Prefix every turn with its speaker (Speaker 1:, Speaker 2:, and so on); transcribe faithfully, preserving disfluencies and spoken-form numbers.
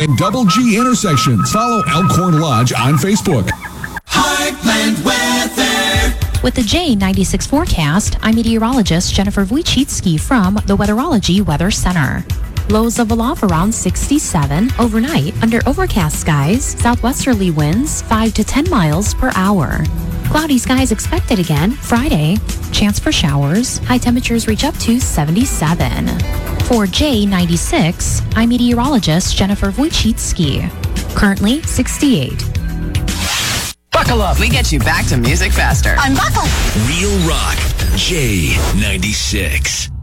Speaker 1: and Double G intersections. Follow Elkhorn Lodge on Facebook.
Speaker 2: Heartland Weather.
Speaker 3: With the J ninety-six forecast, I'm meteorologist Jennifer Wojcicki from the Weatherology Weather Center. Lows of aloft around sixty-seven. Overnight, under overcast skies, southwesterly winds five to ten miles per hour. Cloudy skies expected again Friday. Chance for showers. High temperatures reach up to seventy-seven. For J ninety-six, I'm meteorologist Jennifer Wojcicki. Currently sixty-eight.
Speaker 4: Buckle up. We get you back to music faster.
Speaker 2: I'm buckled.
Speaker 5: Real Rock, J ninety-six.